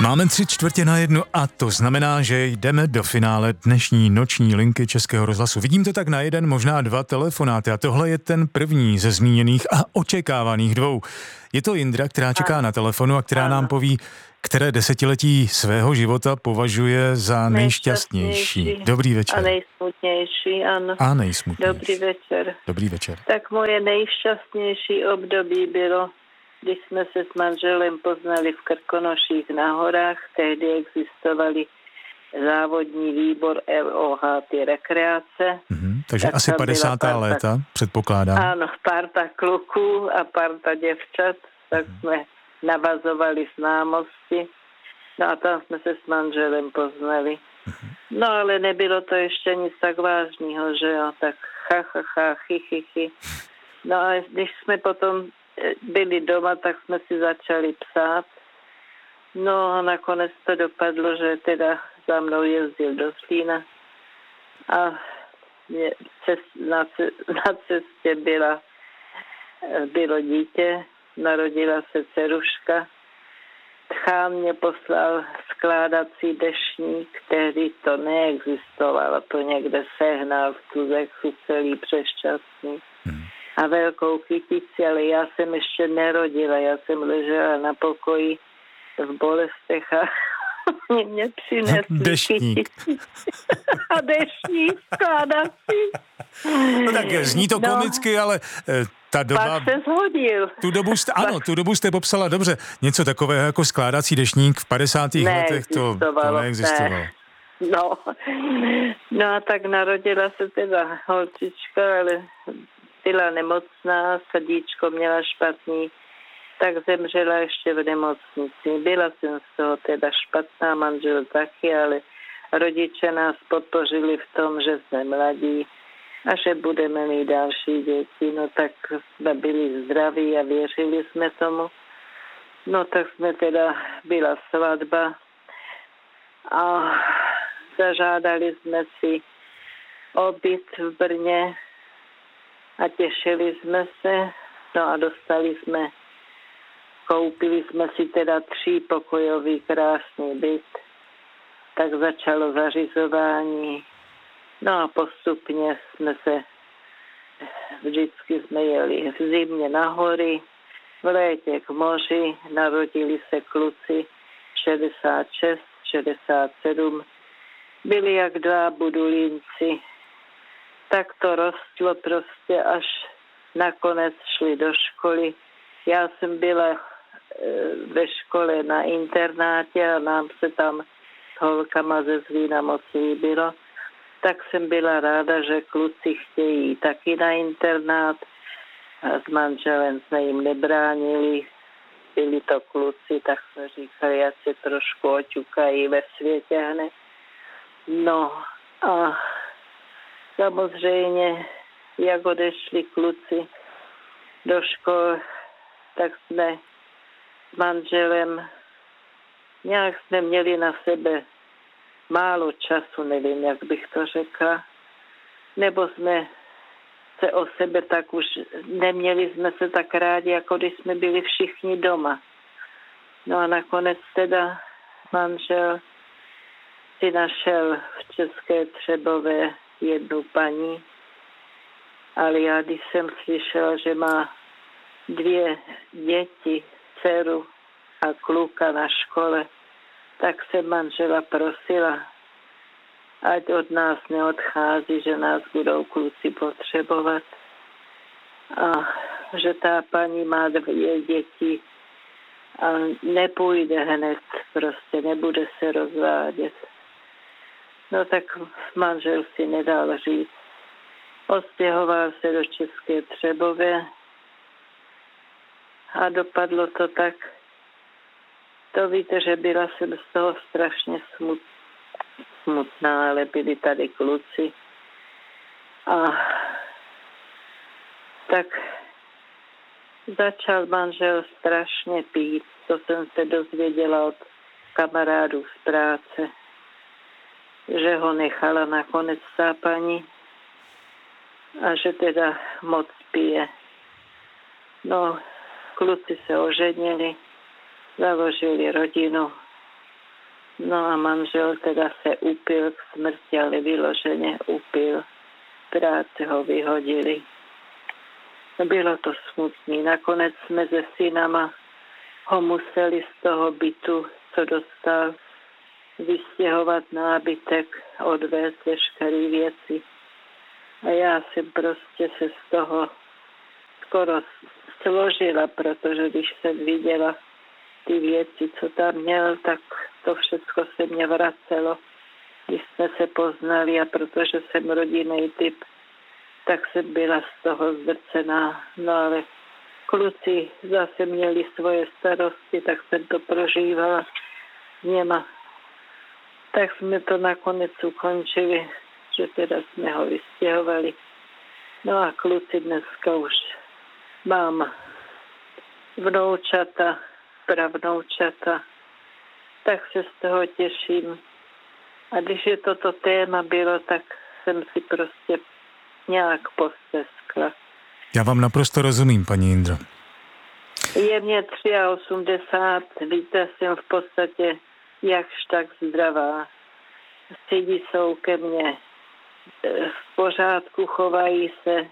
Máme 3/4 a to znamená, že jdeme do finále dnešní noční linky Českého rozhlasu. Vidím to tak na jeden, možná dva telefonáty a tohle je ten první ze zmíněných a očekávaných dvou. Je to Jindra, která čeká na telefonu a která nám poví, které desetiletí svého života považuje za nejšťastnější. Dobrý večer. A nejsmutnější, ano. A nejsmutnější. Dobrý večer. Dobrý večer. Tak moje nejšťastnější období bylo, když jsme se s manželem poznali v Krkonoších na horách. Tehdy existovaly závodní výbor LOH, ty rekreace. Takže tak asi 50. léta, předpokládám. Ano, parta kluků a parta děvčat, tak jsme navazovali známosti. No a tam jsme se s manželem poznali. No ale nebylo to ještě nic tak vážného, že jo, tak chy. No a když jsme potom byli doma, tak jsme si začali psát. No a nakonec to dopadlo, že teda za mnou jezdil do Zlína a na cestě bylo dítě, narodila se dceruška. Tchán mě poslal skládací deštník, tehdy to neexistovalo, to někde sehnal v Tuzexu celý přešťastný. A velkou kytici, ale já jsem ještě nerodila, já jsem ležela na pokoji v bolestech a mě přinesli deštník. A deštník skládací. No tak zní to komicky, ale ta doba... Pak se shodil. Tu dobu jste popsala dobře. Něco takového jako skládací deštník v 50. letech, to neexistovalo. No a tak narodila se teda holčička, ale byla nemocná, srdíčko měla špatný, tak zemřela ještě v nemocnici. Byla jsem z toho teda špatná, manžel taky, ale rodiče nás podpořili v tom, že jsme mladí a že budeme mít další děti. No tak jsme byli zdraví a věřili jsme tomu. No tak jsme teda, byla svatba a zažádali jsme si o byt v Brně a těšili jsme se. No a koupili jsme si teda 3pokojový krásný byt. Tak začalo zařizování. No a postupně vždycky jsme jeli v zimě na hory, v létě k moři, narodili se kluci 66, 67, byli jak 2 budulínci. Tak to rostlo prostě, až nakonec šli do školy. Já jsem byla ve škole na internátě a nám se tam s holkama ze Zlína moc líbilo. Tak jsem byla ráda, že kluci chtějí taky na internát. A s manželem jsme jim nebránili. Byli to kluci, tak jsme říkali, ať se trošku oťukají ve světě hned. No a samozřejmě, jak odešli kluci do škol, tak jsme s manželem nějak jsme měli na sebe málo času, nevím, jak bych to řekla, nebo jsme se o sebe tak už neměli jsme se tak rádi, jako když jsme byli všichni doma. No a nakonec teda manžel si našel v České Třebové jednu paní, ale já když jsem slyšela, že má 2 děti, dceru a kluka na škole, tak jsem manžela prosila, ať od nás neodchází, že nás budou kluci potřebovat. A že ta paní má 2 děti a nepůjde hned, prostě nebude se rozvádět. No tak manžel si nedal říct. Odstěhoval se do České Třebové a dopadlo to tak. To víte, že byla jsem z toho strašně smutná, ale byli tady kluci. A tak začal manžel strašně pít. To jsem se dozvěděla od kamarádů z práce, že ho nechala nakonec ta paní a že teda moc pije. No, kluci se oženili, založili rodinu No a manžel teda se upil k smrti, ale vyloženě upil. Práce ho vyhodili. Bylo to smutný. Nakonec jsme se synama ho museli z toho bytu, co dostal, vystěhovat nábytek, odvést veškeré věci. A já jsem prostě se z toho skoro složila, protože když jsem viděla ty věci, co tam měl, tak to všechno se mě vracelo. Když jsme se poznali a protože jsem rodinný typ, tak jsem byla z toho zdrcená. No ale kluci zase měli svoje starosti, tak jsem to prožívala s něma. Tak jsme to nakonec ukončili, že teda jsme ho vystěhovali. No a kluci dneska už mám vnoučata, pravnoučata, tak se z toho těším. A když je toto téma bylo, tak jsem si prostě nějak posteskla. Já vám naprosto rozumím, paní Jindro. Je mě 83, víte, jsem v podstatě jakž tak zdravá. Lidi jsou ke mně v pořádku, chovají se,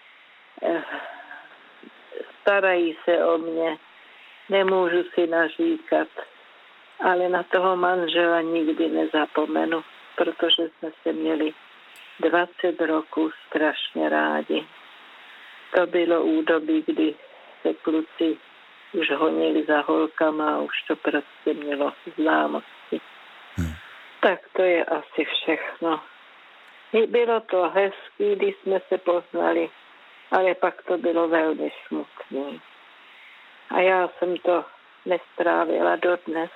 starají se o mě, nemůžu si naříkat, ale na toho manžela nikdy nezapomenu, protože jsme se měli 20 roků strašně rádi. To bylo údobí, kdy se kluci už honili za holkama a už to prostě mělo známosti. Tak to je asi všechno. Bylo to hezký, když jsme se poznali, ale pak to bylo velmi smutné. A já jsem to nestrávila dodnes.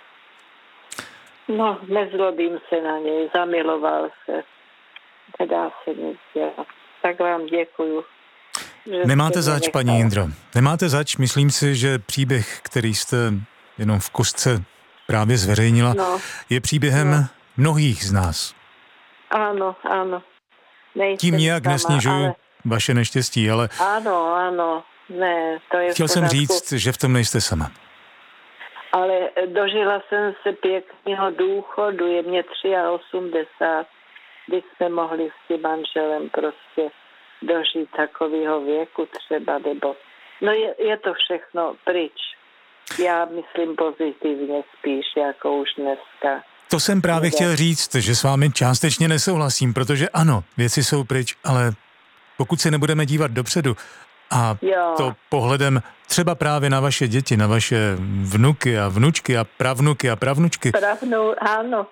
No, nezlobím se na něj, zamiloval se. Nedá se nic dělat. Tak vám děkuju. Nemáte zač, paní Jindro. Nemáte zač, myslím si, že příběh, který jste jenom v kostce právě zveřejnila, je příběhem mnohých z nás. Ano. Nejsem tím nijak sama, nesnižuju vaše neštěstí, ale Ano. Ne, to je chtěl jsem říct, že v tom nejste sama. Ale dožila jsem se pěkného důchodu, je mě 83, kdy jsme mohli s tím manželem prostě dožít takového věku třeba, nebo... No je to všechno pryč. Já myslím pozitivně spíš, jako už dneska. To jsem právě chtěl říct, že s vámi částečně nesouhlasím, protože ano, věci jsou pryč, ale pokud se nebudeme dívat dopředu a to pohledem třeba právě na vaše děti, na vaše vnuky a vnučky a pravnučky. Ano.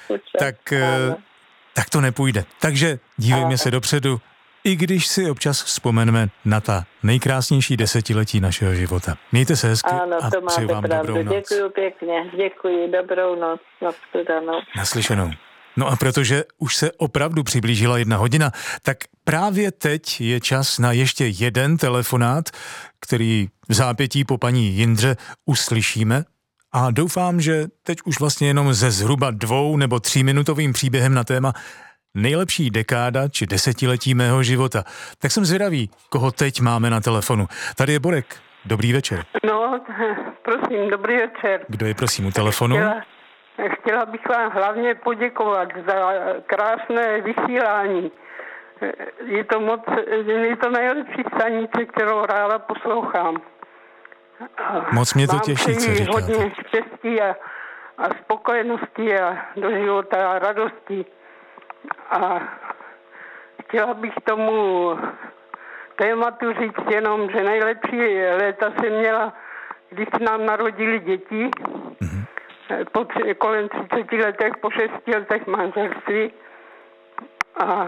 Tak to nepůjde. Takže dívejme se dopředu, i když si občas vzpomeneme na ta nejkrásnější desetiletí našeho života. Mějte se hezky a přeju vám dobrou noc. Děkuji pěkně, dobrou noc, Naslyšenou. No a protože už se opravdu přiblížila 1 hodina, tak právě teď je čas na ještě jeden telefonát, který v zápětí po paní Jindře uslyšíme. A doufám, že teď už vlastně jenom ze zhruba 2 nebo 3 minutovým příběhem na téma nejlepší dekáda či desetiletí mého života. Tak jsem zvědavý, koho teď máme na telefonu. Tady je Borek. Dobrý večer. No, prosím, dobrý večer. Kdo je prosím u telefonu? Chtěla bych vám hlavně poděkovat za krásné vysílání. Je to nejlepší stanice, kterou ráda poslouchám. Moc mě to těší, co říkáte. Hodně štěstí a spokojenosti a do života a radosti. A chtěla bych tomu tématu říct jenom, že nejlepší léta jsem měla, když se nám narodili děti, kolem 30 letech, po 6 letech manželství. A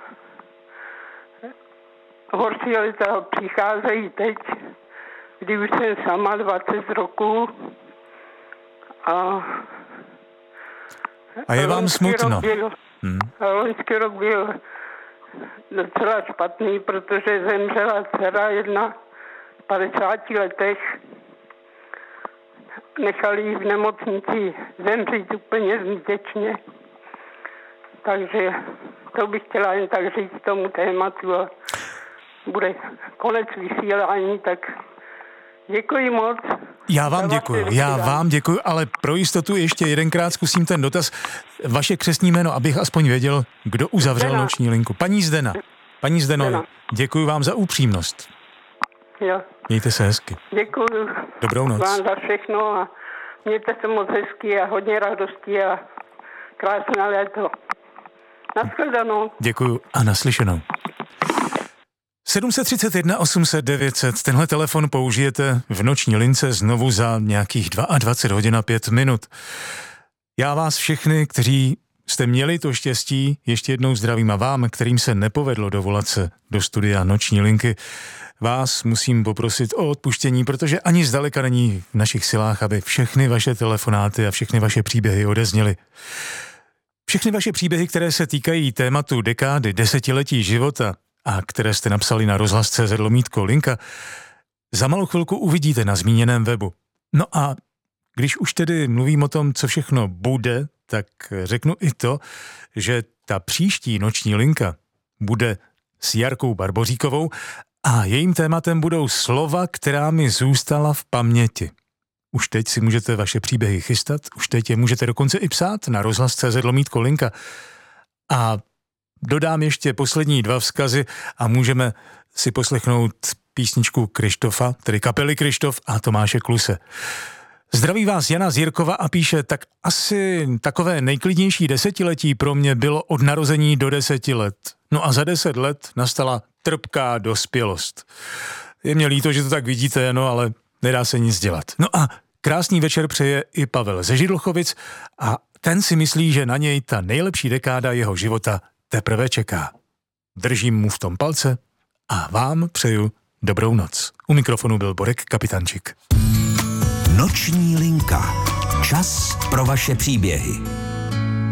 horší léta přicházejí teď, kdy už jsem sama 20 roků. A je vám smutno? Loňský rok byl docela špatný, protože zemřela dcera jedna v 50 letech. Nechali ji v nemocnici zemřít úplně zbytečně. Takže to bych chtěla jen tak říct tomu tématu a bude konec vysílání, tak Děkuji moc. Já vám děkuji, ale pro jistotu ještě jedenkrát zkusím ten dotaz. Vaše křestní jméno, abych aspoň věděl, kdo uzavřel Zdena. noční linku. Paní Zdena. Paní Zdeno, Zdena. děkuji vám za upřímnost. Jo. Mějte se hezky. Děkuji Dobrou noc. vám za všechno a mějte se moc hezky a hodně radosti a krásné léto. Naschledanou. Děkuji a naslyšenou. 731 800 900, tenhle telefon použijete v noční lince znovu za nějakých 22 hodin a 5 minut. Já vás všechny, kteří jste měli to štěstí, ještě jednou zdravím a vám, kterým se nepovedlo dovolat se do studia noční linky, vás musím poprosit o odpuštění, protože ani zdaleka není v našich silách, aby všechny vaše telefonáty a všechny vaše příběhy odezněly. Všechny vaše příběhy, které se týkají tématu dekády, desetiletí života a které jste napsali na rozhlas.cz/linka, za malou chvilku uvidíte na zmíněném webu. No a když už tedy mluvím o tom, co všechno bude, tak řeknu i to, že ta příští noční linka bude s Jarkou Barboříkovou a jejím tématem budou slova, která mi zůstala v paměti. Už teď si můžete vaše příběhy chystat, už teď je můžete dokonce i psát na rozhlas.cz/linka. A dodám ještě poslední 2 vzkazy a můžeme si poslechnout písničku Krištofa, tedy kapely Krištof a Tomáše Kluse. Zdraví vás Jana z Jirkova a píše, tak asi takové nejklidnější desetiletí pro mě bylo od narození do 10 let. No a za 10 let nastala trpká dospělost. Je mě líto, že to tak vidíte, no ale nedá se nic dělat. No a krásný večer přeje i Pavel ze Židlochovic a ten si myslí, že na něj ta nejlepší dekáda jeho života teprve čeká. Držím mu v tom palce a vám přeju dobrou noc. U mikrofonu byl Borek Kapitančík. Noční linka. Čas pro vaše příběhy.